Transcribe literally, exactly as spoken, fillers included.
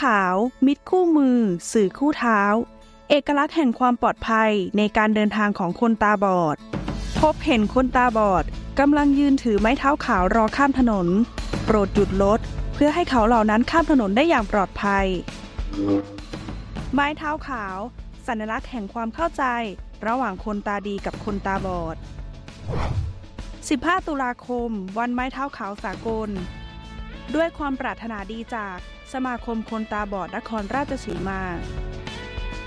ขาวมิตรคู่มือสื่อคู่เท้าเอกลักษณ์แห่งความปลอดภัยในการเดินทางของคนตาบอดพบเห็นคนตาบอดกำลังยืนถือไม้เท้าขาวรอข้ามถนนโปรดหยุดรถเพื่อให้เขาเหล่านั้นข้ามถนนได้อย่างปลอดภัยไม้เท้าขาวสัญลักษณ์แห่งความเข้าใจระหว่างคนตาดีกับคนตาบอดสิบห้าตุลาคมวันไม้เท้าขาวสากลด้วยความปรารถนาดีจากสมาคมคนตาบอดนครราชสีมา